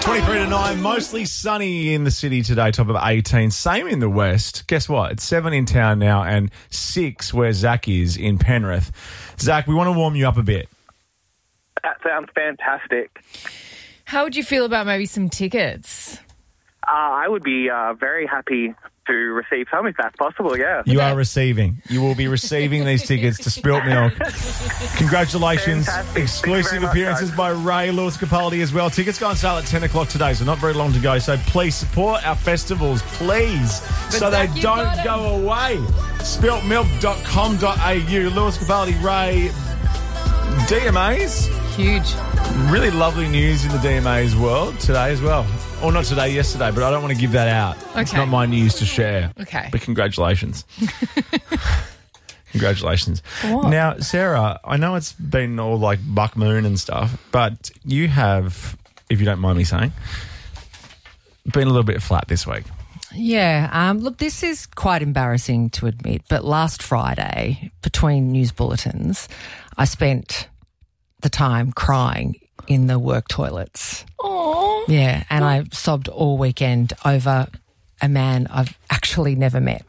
23 to 9, mostly sunny in the city today, top of 18. Same in the west. Guess what? It's 7 in town now and 6 where Zach is in Penrith. Zach, we want to warm you up a bit. That sounds fantastic. How would you feel about maybe some tickets? I would be very happy to receive some if that's possible, yeah. You are receiving. You will be receiving these tickets to Spilt Milk. Congratulations. Fantastic. Exclusive appearances by Ray, Lewis Capaldi as well. Tickets go on sale at 10 o'clock today, so not very long to go. So please support our festivals, please, so Zach, they don't go away. Spiltmilk.com.au. Lewis Capaldi, Ray, DMAs. Huge. Really lovely news in the DMAs world today as well. Or not today, yesterday, but I don't want to give that out. It's not my news to share. Okay. But congratulations. Congratulations. What? Now, Sarah, I know it's been all like Buck Moon and stuff, but you have, if you don't mind me saying, been a little bit flat this week. Yeah, look, this is quite embarrassing to admit, but last Friday, between news bulletins, I spent the time crying in the work toilets. Oh. Yeah, and I sobbed all weekend over a man I've actually never met.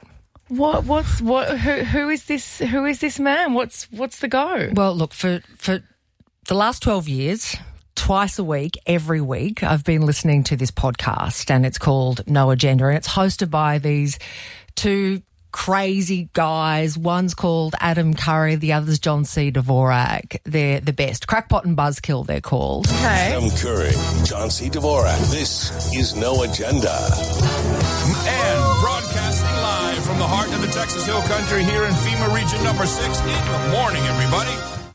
Who is this man? What's the go? Well, look, for the last 12 years, twice a week, every week, I've been listening to this podcast, and it's called No Agenda, and it's hosted by these two crazy guys. One's called Adam Curry, the other's John C. Dvorak. They're the best. Crackpot and Buzzkill, they're called. Okay. Adam Curry, John C. Dvorak. This is No Agenda. And broadcasting live from the heart of the Texas Hill Country here in FEMA Region number 6 in the morning, everybody.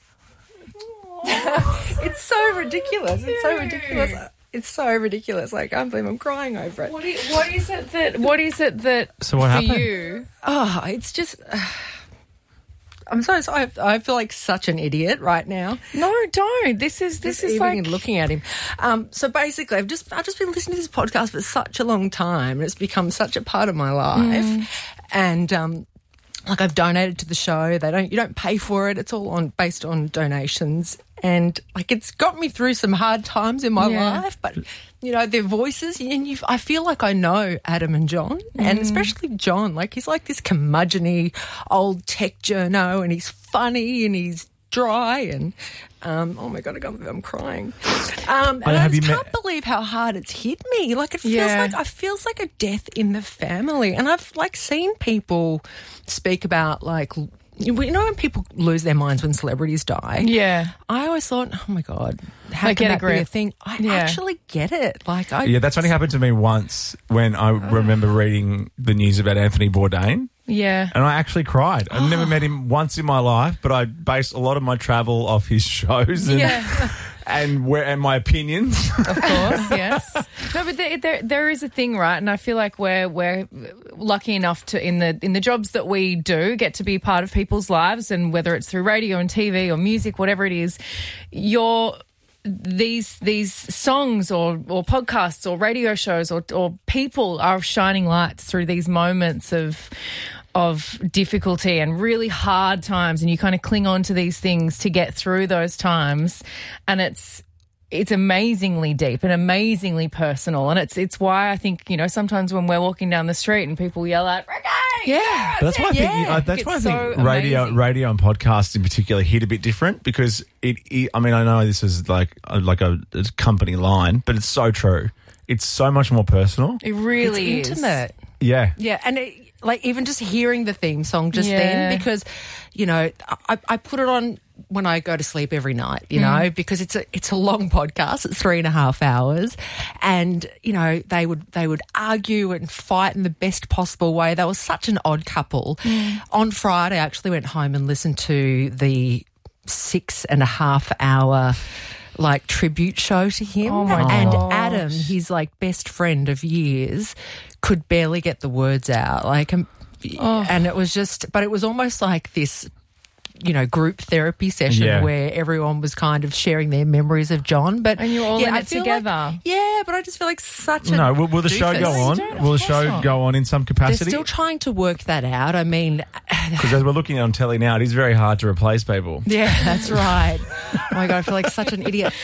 It's so ridiculous. It's so ridiculous. It's so ridiculous. I can't believe I'm crying over it. What is it that So what for happened? you? Oh, it's just... I'm so sorry. I feel like such an idiot right now. No, don't. This is Even like looking at him. So basically, I've just been listening to this podcast for such a long time, and it's become such a part of my life. And like I've donated to the show. You don't pay for it. It's all based on donations, and like it's got me through some hard times in my life. But you know, their voices, and I feel like I know Adam and John, and especially John. Like he's like this curmudgeon-y old tech journo, and he's funny and he's dry and oh my god, I can't believe I'm crying. And I just can't believe how hard it's hit me. Like it feels like a death in the family. And I've like seen people speak about like, you know, when people lose their minds when celebrities die. Yeah. I always thought, oh my god, how Like, can get that a be a grip. thing? I actually get it. Like Yeah, that's only happened to me once when I remember reading the news about Anthony Bourdain. Yeah. And I actually cried. I've never met him once in my life, but I based a lot of my travel off his shows and my opinions. Of course, yes. No, but there is a thing, right? And I feel like we're lucky enough to in the jobs that we do get to be part of people's lives, and whether it's through radio and TV or music, whatever it is, these songs or podcasts or radio shows or people are shining lights through these moments of difficulty and really hard times, and you kind of cling on to these things to get through those times, and it's amazingly deep and amazingly personal, and it's why I think, you know, sometimes when we're walking down the street and people yell out "Ricky!" yeah. But that's why I think radio and podcasts in particular hit a bit different, because I mean, I know this is like a company line, but it's so true. It's so much more personal. It really It's is intimate. Yeah. Yeah, and like even just hearing the theme song just then, because, you know, I put it on when I go to sleep every night, you know, because it's a long podcast. It's 3.5 hours, and you know they would argue and fight in the best possible way. They were such an odd couple. On Friday, I actually went home and listened to the 6.5 hour like tribute show to him. Oh my and gosh. Adam, his like best friend of years, could barely get the words out. Like, and it was just, but it was almost like this, you know, group therapy session where everyone was kind of sharing their memories of John. But and you're all in I it feel together. Like, but I just feel like such a... No, will the show go on? Will the show go on in some They're capacity? still trying to work that out. I mean... Because as we're looking on telly now, it is very hard to replace people. Yeah, that's right. Oh my God, I feel like such an idiot. But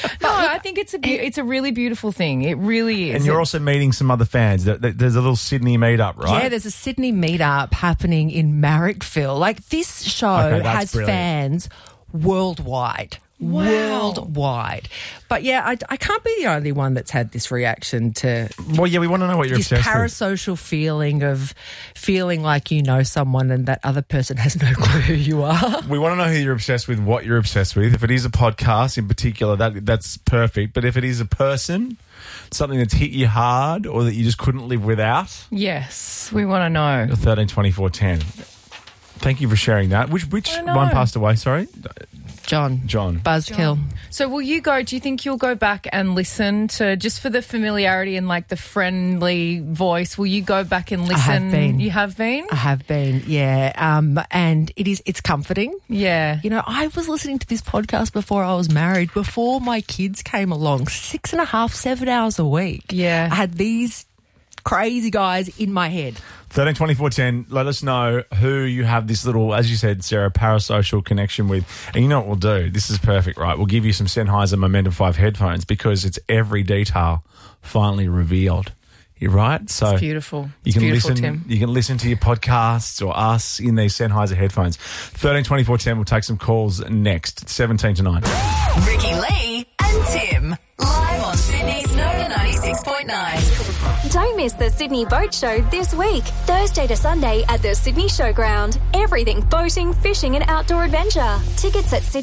I think it's a really beautiful thing. It really is. And you're also meeting some other fans. There's a little Sydney meetup, right? Yeah, there's a Sydney meetup happening in Marrickville. Like, this show has fans worldwide. Wow. Worldwide. But yeah, I can't be the only one that's had this reaction to... Well, yeah, we want to know what you're obsessed with. This parasocial feeling of feeling like you know someone and that other person has no clue who you are. We want to know who you're obsessed with, what you're obsessed with. If it is a podcast in particular, that's perfect. But if it is a person, something that's hit you hard or that you just couldn't live without... Yes, we want to know. 13 24 10. Thank you for sharing that. Which one passed away, sorry? John. Buzzkill. So will you go, do you think you'll go back and listen to, just for the familiarity and like the friendly voice, will you go back and listen? I have been. You have been? I have been, yeah. And it's comforting. Yeah. You know, I was listening to this podcast before I was married, before my kids came along, 6.5, 7 hours a week. Yeah. I had these crazy guys in my head. 13 24 10, let us know who you have this little, as you said, Sarah, parasocial connection with. And you know what we'll do? This is perfect, right? We'll give you some Sennheiser Momentum 5 headphones because it's every detail finally revealed. You're right? So it's beautiful. You can listen to your podcasts or us in these Sennheiser headphones. 13 24 10, we'll take some calls next. 17 to 9. Ricky Lee and Tim, live on Sydney's Nova 96.9. Don't miss the Sydney Boat Show this week, Thursday to Sunday at the Sydney Showground. Everything boating, fishing and outdoor adventure. Tickets at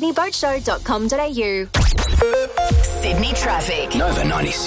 sydneyboatshow.com.au. Sydney traffic. Nova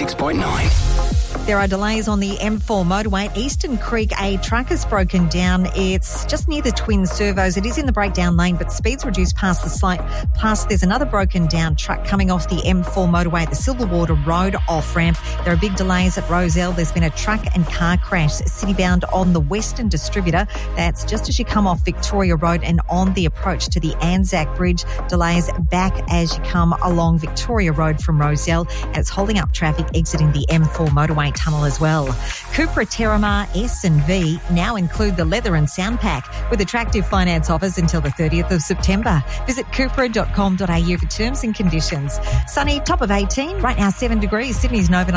96.9. There are delays on the M4 motorway at Eastern Creek. A truck has broken down. It's just near the twin servos. It is in the breakdown lane, but speed's reduced past the site. Plus, there's another broken down truck coming off the M4 motorway at the Silverwater Road off-ramp. There are big delays at Rozelle. There's been a truck and car crash citybound on the Western Distributor. That's just as you come off Victoria Road and on the approach to the Anzac Bridge. Delays back as you come along Victoria Road from Rozelle, and it's holding up traffic exiting the M4 motorway tunnel as well. Cupra Terramar S and V now include the leather and sound pack with attractive finance offers until the 30th of September. Visit cupra.com.au for terms and conditions. Sunny, top of 18, right now 7 degrees. Sydney's Nova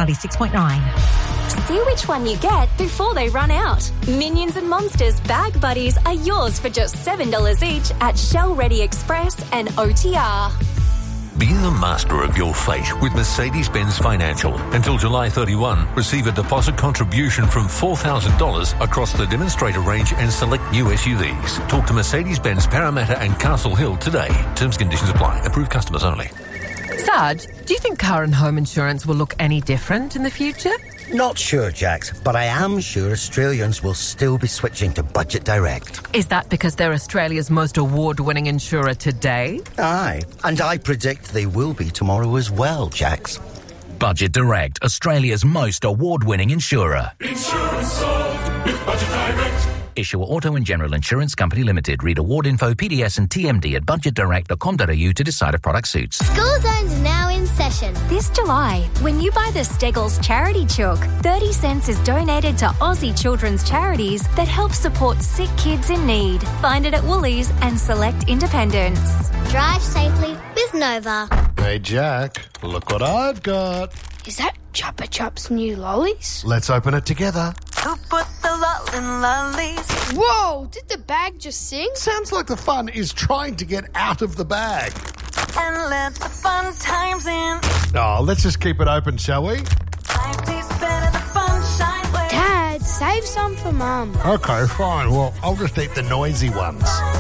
96.9. See which one you get before they run out. Minions and Monsters Bag Buddies are yours for just $7 each at Shell Ready Express and OTR. Be the master of your fate with Mercedes-Benz Financial. Until July 31, receive a deposit contribution from $4,000 across the demonstrator range and select new SUVs. Talk to Mercedes-Benz Parramatta and Castle Hill today. Terms and conditions apply. Approved customers only. Sarge, do you think car and home insurance will look any different in the future? Not sure, Jax, but I am sure Australians will still be switching to Budget Direct. Is that because they're Australia's most award-winning insurer today? Aye, and I predict they will be tomorrow as well, Jax. Budget Direct, Australia's most award-winning insurer. Insurance solved with Budget Direct. Issuer Auto and General Insurance Company Limited. Read award info, PDS and TMD at budgetdirect.com.au to decide if product suits. School Zones are now in session. This July, when you buy the Steggles Charity Chook, 30 cents is donated to Aussie children's charities that help support sick kids in need. Find it at Woolies and select independents. Drive safely with Nova. Hey, Jack, look what I've got. Is that Chupa Chups new lollies? Let's open it together. Who put the lollin' lollies? Whoa, did the bag just sing? Sounds like the fun is trying to get out of the bag. And let the fun times in. Oh, let's just keep it open, shall we? Life tastes better the fun shine way. Dad, save some for Mum. Okay, fine. Well, I'll just eat the noisy ones.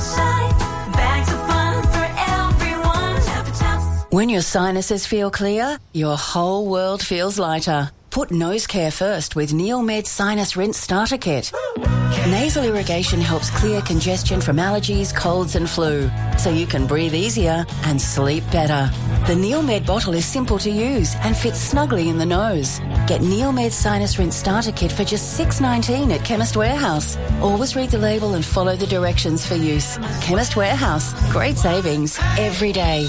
Bags of fun for everyone. Chupa Chups. When your sinuses feel clear, your whole world feels lighter. Put nose care first with Neomed Sinus Rinse Starter Kit. Nasal irrigation helps clear congestion from allergies, colds and flu, so you can breathe easier and sleep better. The Neomed bottle is simple to use and fits snugly in the nose. Get Neomed Sinus Rinse Starter Kit for just $6.19 at Chemist Warehouse. Always read the label and follow the directions for use. Chemist Warehouse. Great savings every day.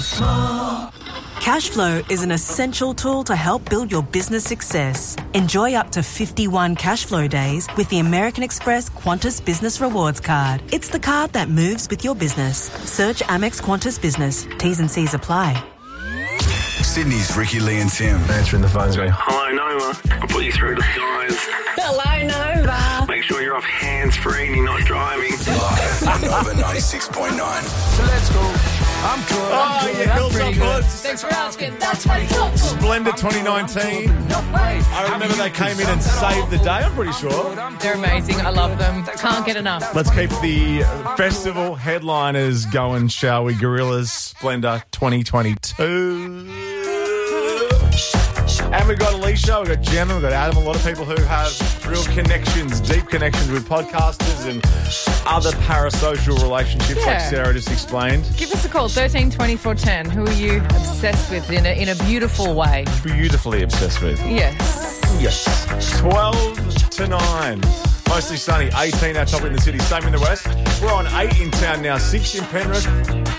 Cashflow is an essential tool to help build your business success. Enjoy up to 51 Cashflow days with the American Express Qantas Business Rewards Card. It's the card that moves with your business. Search Amex Qantas Business. T's and C's apply. Sydney's Ricky, Lee and Tim. Answering the phone's going, hello, Nova. I'll put you through to the guys. Hello, Nova. Make sure you're off hands-free and you're not driving. Live on Nova 96.9. So let's go. I'm good. Oh, yeah, Hills Up Hoods. Thanks for asking. That's what he talks. Splendid 2019. I remember they came in and saved the day, I'm pretty sure. They're amazing. I love them. Can't get enough. Let's keep the festival headliners going, shall we? Gorillaz Splendour 2022. And we've got Alicia, we've got Gemma, we've got Adam, a lot of people who have real connections, deep connections with podcasters and other parasocial relationships like Sarah just explained. Give us a call, 13 24 10. Who are you obsessed with in a beautiful way? Beautifully obsessed with. Yes. Yes. 12 to 9. Mostly sunny, 18 our top in the city, same in the west. We're on 8 in town now, 6 in Penrith.